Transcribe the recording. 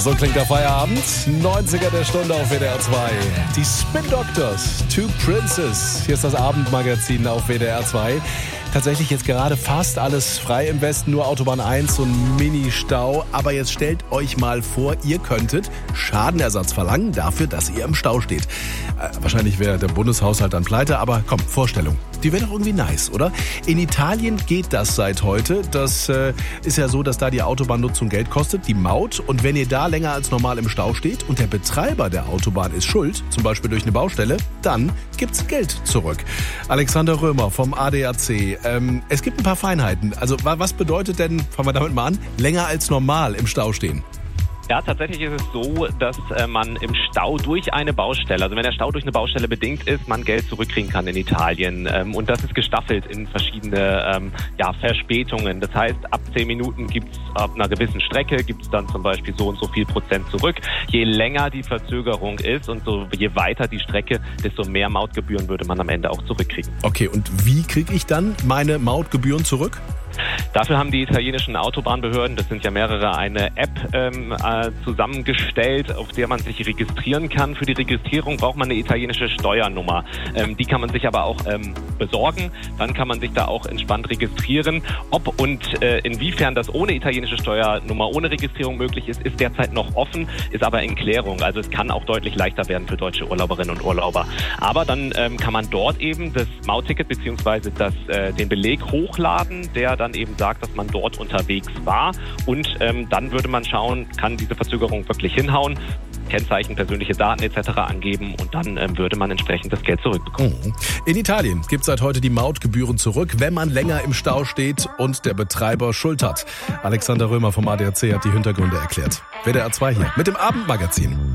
So klingt der Feierabend. 90er der Stunde auf WDR 2. Die Spin Doctors, Two Princes. Hier ist das Abendmagazin auf WDR 2. Tatsächlich jetzt gerade fast alles frei im Westen, nur Autobahn 1 und Mini-Stau. Aber jetzt stellt euch mal vor, ihr könntet Schadenersatz verlangen dafür, dass ihr im Stau steht. Wahrscheinlich wäre der Bundeshaushalt dann pleite, aber komm, Vorstellung. Die wäre doch irgendwie nice, oder? In Italien geht das seit heute. Das ist ja so, dass da die Autobahnnutzung Geld kostet, die Maut. Und wenn ihr da länger als normal im Stau steht und der Betreiber der Autobahn ist schuld, zum Beispiel durch eine Baustelle, dann gibt's Geld zurück. Alexander Römer vom ADAC. Es gibt ein paar Feinheiten. Also was bedeutet denn, fangen wir damit mal an, länger als normal im Stau stehen? Ja, tatsächlich ist es so, dass man im Stau durch eine Baustelle, also wenn der Stau durch eine Baustelle bedingt ist, man Geld zurückkriegen kann in Italien. Und das ist gestaffelt in verschiedene Verspätungen. Das heißt, ab 10 Minuten gibt's ab einer gewissen Strecke, gibt's dann zum Beispiel so und so viel Prozent zurück. Je länger die Verzögerung ist und je weiter die Strecke, desto mehr Mautgebühren würde man am Ende auch zurückkriegen. Okay, und wie kriege ich dann meine Mautgebühren zurück? Dafür haben die italienischen Autobahnbehörden, das sind ja mehrere, eine App zusammengestellt, auf der man sich registrieren kann. Für die Registrierung braucht man eine italienische Steuernummer. Die kann man sich aber auch besorgen. Dann kann man sich da auch entspannt registrieren. Ob und inwiefern das ohne italienische Steuernummer, ohne Registrierung möglich ist, ist derzeit noch offen, ist aber in Klärung. Also es kann auch deutlich leichter werden für deutsche Urlauberinnen und Urlauber. Aber dann kann man dort eben das Mautticket bzw. den Beleg hochladen, der dann eben sagt, dass man dort unterwegs war. Und dann würde man schauen, kann diese Verzögerung wirklich hinhauen, Kennzeichen, persönliche Daten etc. angeben und dann würde man entsprechend das Geld zurückbekommen. In Italien gibt es seit heute die Mautgebühren zurück, wenn man länger im Stau steht und der Betreiber Schuld hat. Alexander Römer vom ADAC hat die Hintergründe erklärt. WDR 2 hier mit dem Abendmagazin.